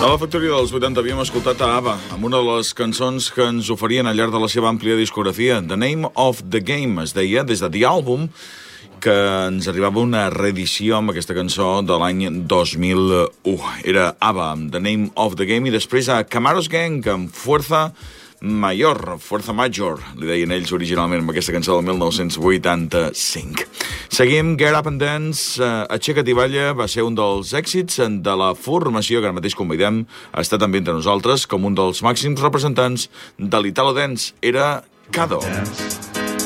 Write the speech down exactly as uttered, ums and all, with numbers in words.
A la factoria dels vuitanta havíem escoltat a ABBA amb una de les cançons que ens oferien al llarg de la seva àmplia discografia. The Name of the Game es deia des de The Album, que ens arribava una reedició amb aquesta cançó de l'any dos mil u. Era ABBA amb The Name of the Game i després a Camaros Gang amb Fuerza Mayor, Fuerza Major, li deien ells originalment amb aquesta cançó del mil nou-cents vuitanta-cinc. Seguim, Get Up and Dance, uh, Aixeca't i Balla, va ser un dels èxits de la formació que ara mateix convidem a estar també entre nosaltres com un dels màxims representants de l'Italo Dance, era Cado.